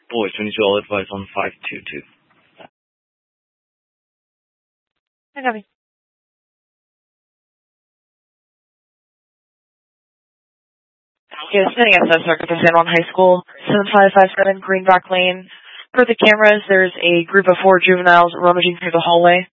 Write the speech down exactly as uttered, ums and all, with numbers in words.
Boys, we need to all advise on five two two. I got it. Yes, sitting at the circuit of San Juan High School, seven five five seven Greenback Lane. For the cameras, there's a group of four juveniles rummaging through the hallway.